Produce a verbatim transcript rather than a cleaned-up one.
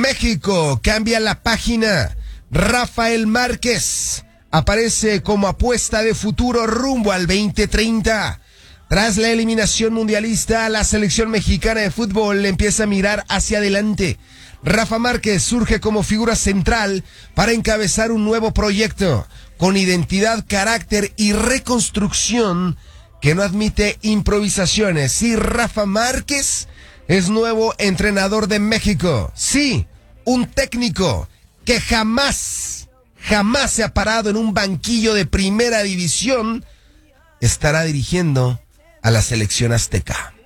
México cambia la página. Rafael Márquez aparece como apuesta de futuro rumbo al veinte treinta. Tras la eliminación mundialista, la selección mexicana de fútbol empieza a mirar hacia adelante. Rafa Márquez surge como figura central para encabezar un nuevo proyecto con identidad, carácter y reconstrucción que no admite improvisaciones. Sí, Rafa Márquez es nuevo entrenador de México. Sí, un técnico que jamás, jamás se ha parado en un banquillo de primera división, estará dirigiendo a la selección azteca.